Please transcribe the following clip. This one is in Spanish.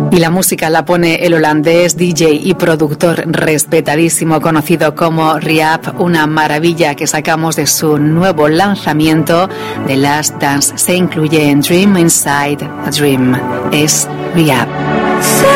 Y la música la pone el holandés, DJ y productor respetadísimo conocido como R.E.A.P., una maravilla que sacamos de su nuevo lanzamiento The Last Dance. Se incluye en Dream Inside a Dream. Es R.E.A.P.